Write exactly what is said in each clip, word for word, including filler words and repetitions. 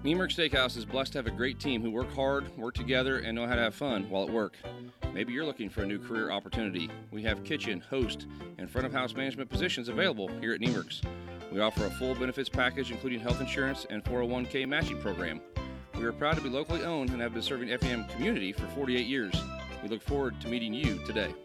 Niemerk Steakhouse is blessed to have a great team who work hard, work together, and know how to have fun while at work. Maybe you're looking for a new career opportunity. We have kitchen, host, and front of house management positions available here at Niemerk's. We offer a full benefits package including health insurance and four oh one k matching program. We are proud to be locally owned and have been serving the Effingham community for forty-eight years. We look forward to meeting you today.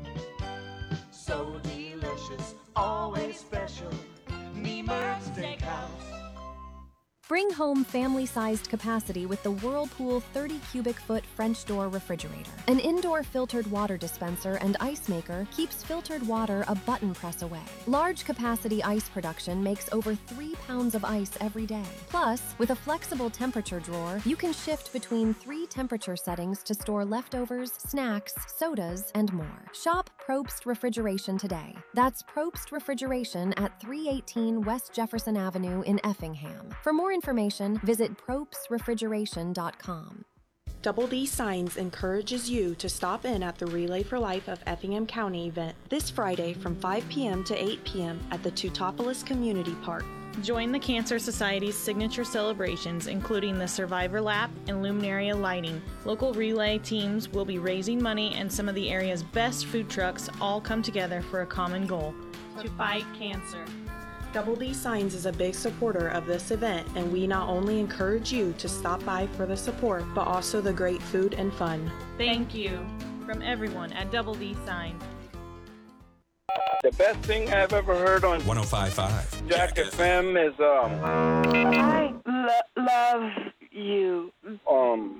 So delicious, always special. Niemerk Steakhouse. Bring home family-sized capacity with the Whirlpool thirty cubic foot French door refrigerator. An indoor filtered water dispenser and ice maker keeps filtered water a button press away. Large capacity ice production makes over three pounds of ice every day. Plus, with a flexible temperature drawer, you can shift between three temperature settings to store leftovers, snacks, sodas, and more. Shop Probst Refrigeration today. That's Probst Refrigeration at three eighteen West Jefferson Avenue in Effingham. For more information, visit probst refrigeration dot com. Double D Signs encourages you to stop in at the Relay for Life of Effingham County event this Friday from five p.m. to eight p.m. at the Teutopolis Community Park. Join the Cancer Society's signature celebrations, including the Survivor Lap and Luminaria lighting. Local relay teams will be raising money, and some of the area's best food trucks all come together for a common goal: to fight cancer. Double D Signs is a big supporter of this event, and we not only encourage you to stop by for the support, but also the great food and fun. Thank you from everyone at Double D Signs. The best thing I've ever heard on one oh five point five Jack F M is um I lo- love you. um